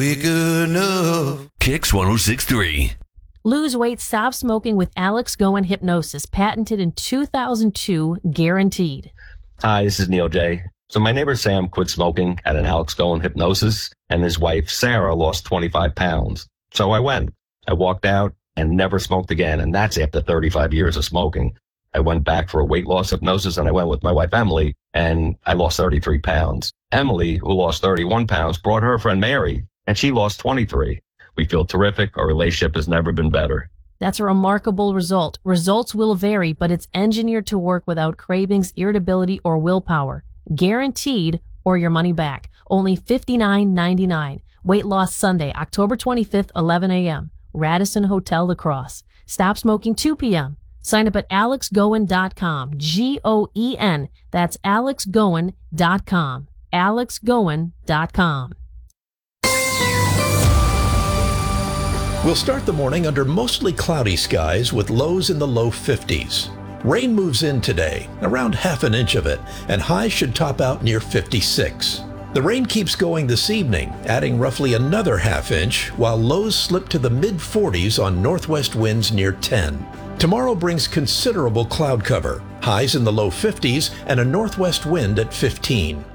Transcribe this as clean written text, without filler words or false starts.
We good enough. Kicks 106.3. Lose weight, stop smoking with Alex Goen Hypnosis, patented in 2002, guaranteed. Hi, this is Neil J. So my neighbor Sam quit smoking at an Alex Goen Hypnosis, and his wife Sarah lost 25 pounds. So I went. I walked out and never smoked again, and that's after 35 years of smoking. I went back for a weight loss hypnosis, and I went with my wife Emily, and I lost 33 pounds. Emily, who lost 31 pounds, brought her friend Mary, and she lost 23. We feel terrific. Our relationship has never been better. That's a remarkable result. Results will vary, but it's engineered to work without cravings, irritability, or willpower. Guaranteed, or your money back. Only $59.99. Weight Loss Sunday, October 25th, 11 a.m. Radisson Hotel La Crosse. Stop smoking 2 p.m. Sign up at alexgoen.com. G-O-E-N. That's alexgoen.com. alexgoen.com. We'll start the morning under mostly cloudy skies with lows in the low 50s. Rain moves in today, around half an inch of it, and highs should top out near 56. The rain keeps going this evening, adding roughly another half inch, while lows slip to the mid-40s on northwest winds near 10. Tomorrow brings considerable cloud cover, highs in the low 50s, and a northwest wind at 15.